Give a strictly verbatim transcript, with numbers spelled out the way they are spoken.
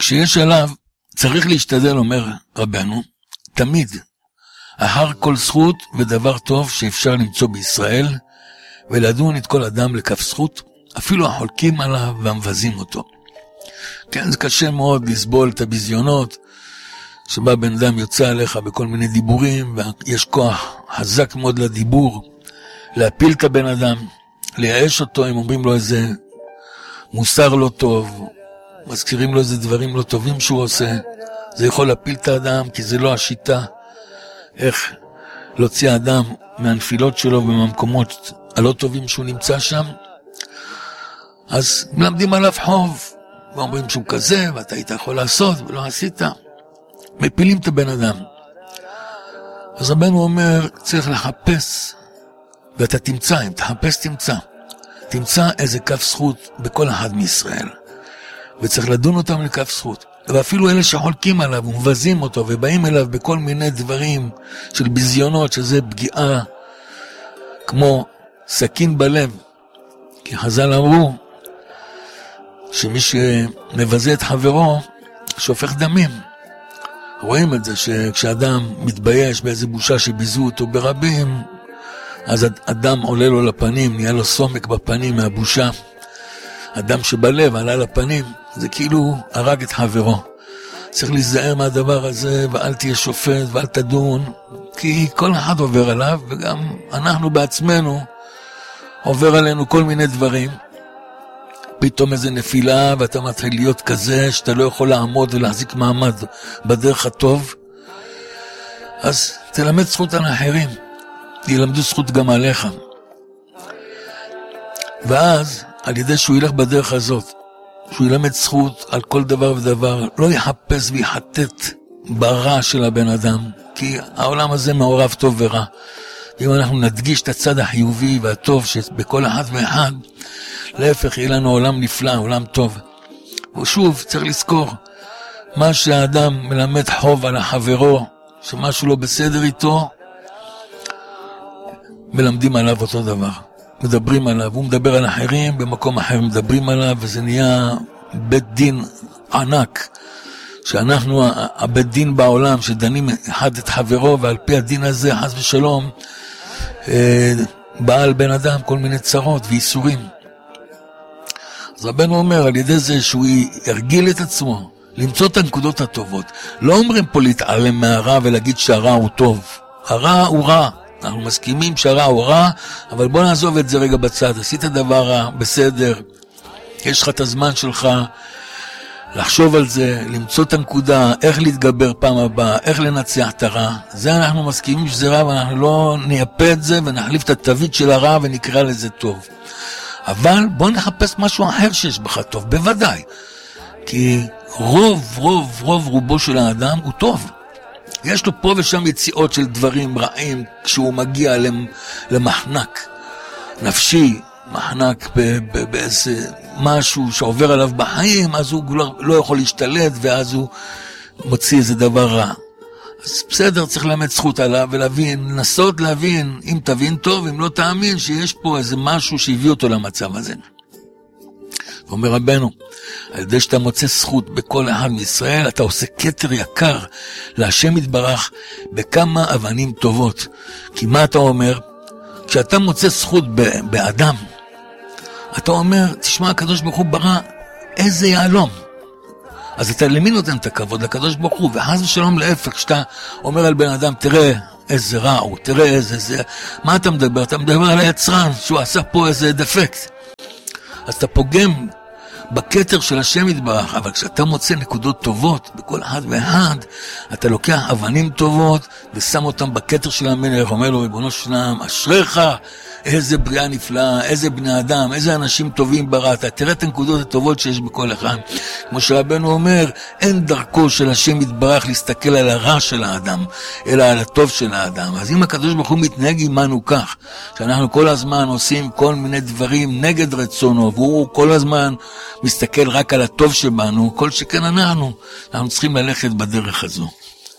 כשיש עליו, צריך להשתדל, אומר רבנו, תמיד, אחר כל זכות ודבר טוב שאפשר למצוא בישראל, ולדון את כל אדם לכף זכות, אפילו החולקים עליו והמבזים אותו. כן, זה קשה מאוד לסבול את הביזיונות, שבה בן אדם יוצא עליך בכל מיני דיבורים, ויש כוח חזק מאוד לדיבור, להפיל את הבן אדם, לייאש אותו, אם אומרים לו איזה מוסר לא טוב, מזכירים לו איזה דברים לא טובים שהוא עושה, זה יכול להפיל את האדם, כי זה לא השיטה, איך להוציא האדם מהנפילות שלו ומהמקומות הלא טובים שהוא נמצא שם. אז מלמדים עליו חוב, ואומרים שהוא כזה, ואתה היית יכול לעשות, ולא עשית. מפילים את הבן אדם. אז רבנו אומר, צריך לחפש, ואתה תמצא, אם תחפש תמצא. תמצא איזה כף זכות בכל אחד מישראל. וצריך לדון אותם לכף זכות. ואפילו אלה שחולקים עליו ומבזים אותו, ובאים אליו בכל מיני דברים של ביזיונות, שזה פגיעה כמו סכין בלב. כי חז"ל אמרו, שמי שמבזה את חברו, שופך דמים. רואים את זה שכשאדם מתבייש באיזה בושה שביזו אותו ברבים, אז אדם עולה לו לפנים, נהיה לו סומק בפנים מהבושה. אדם שבלב עלה לפנים, זה כאילו הרג את חברו. צריך להיזהר מהדבר הזה, ואל תהיה שופט ואל תדון, כי כל אחד עובר עליו, וגם אנחנו בעצמנו עובר עלינו כל מיני דברים. פתאום איזה נפילה, ואתה מתחיל להיות כזה, שאתה לא יכול לעמוד ולהחזיק מעמד בדרך הטוב. אז תלמד זכות על האחרים, ילמדו זכות גם עליך. ואז, על ידי שהוא ילך בדרך הזאת, שהוא ילמד זכות על כל דבר ודבר, לא יחפש ויחטט ברע של הבן אדם, כי העולם הזה מעורב טוב ורע. אם אנחנו נדגיש את הצד החיובי והטוב שבכל אחד ואחד, להפך יהיה לנו עולם נפלא, עולם טוב. ושוב, צריך לזכור, מה שהאדם מלמד חוב על החברו, שמשהו לא בסדר איתו, מלמדים עליו אותו דבר. מדברים עליו, הוא מדבר על אחרים, במקום אחר מדברים עליו, וזה נהיה בית דין ענק, שאנחנו, הבית דין בעולם, שדנים אחד את חברו, ועל פי הדין הזה, חס ושלום, בעל בן אדם כל מיני צרות ואיסורים. אז רבנו אומר, על ידי זה שהוא ירגיל את עצמו, למצוא את הנקודות הטובות. לא אומרים פה להתעלם מהרע ולהגיד שהרע הוא טוב. הרע הוא רע. אנחנו מסכימים שהרע הוא רע, אבל בוא נעזוב את זה רגע בצד. עשית דבר רע, בסדר. יש לך את הזמן שלך לחשוב על זה, למצוא את הנקודה, איך להתגבר פעם הבאה, איך לנצח את הרע. זה אנחנו מסכימים שזה רע, ואנחנו לא נייפה את זה ונחליף את התווית של הרע ונקרא לזה טוב. אבל בוא נחפש משהו אחר שיש בך טוב, בוודאי. כי רוב, רוב, רוב רובו של האדם הוא טוב. יש לו פה ושם יציאות של דברים רעים, כשהוא מגיע למחנק נפשי, מחנק באיזה משהו שעובר עליו בחיים, אז הוא לא יכול להשתלט, ואז הוא מוציא איזה דבר רע. אז בסדר, צריך ללמד זכות עליו ולהבין, לנסות להבין, אם תבין טוב, אם לא תאמין, שיש פה איזה משהו שהביא אותו למצב הזה. ואומר רבנו, על ידי שאתה מוצא זכות בכל אחד מישראל, אתה עושה כתר יקר להשם יתברך בכמה אבנים טובות. כי מה אתה אומר? כשאתה מוצא זכות באדם, אתה אומר, תשמע, הקדוש ברוך הוא ברא איזה יעלום. אז אתה למי נותן את הכבוד? לקדוש ברוך הוא, וחס ושלום להפך, כשאתה אומר על בן אדם, תראה איזה רע הוא, תראה איזה זה, מה אתה מדבר? אתה מדבר על היצרן, שהוא עשה פה איזה דפקט. אז אתה פוגם בכתר של השם יתברך, אבל כשאתה מוצא נקודות טובות בכל אחד ואחד, אתה לוקח אבנים טובות ושם אותם בכתר של המלך, אומר לו, ריבונו של עולם, אשריך, איזה בריאה נפלאה, איזה בני אדם, איזה אנשים טובים בראת, תראה את הנקודות הטובות שיש בכל אחד. כמו שרבנו אומר, אין דרכו של השם יתברך להסתכל על הרע של האדם, אלא על הטוב של האדם. אז אם הקדוש ברוך הוא מתנהג עמנו כך, שאנחנו כל הזמן עושים כל מיני דברים נגד רצונו, והוא כל הזמן מסתכל רק על הטוב שבנו, כל שכן אנחנו, אנחנו צריכים ללכת בדרך הזו.